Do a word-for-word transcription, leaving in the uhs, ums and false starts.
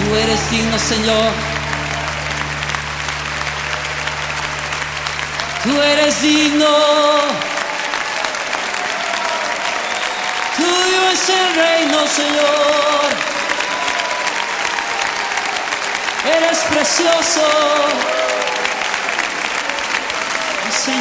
Tú eres digno, Señor. Tú eres digno. Tuyo es el reino, Señor. Eres precioso, Señor.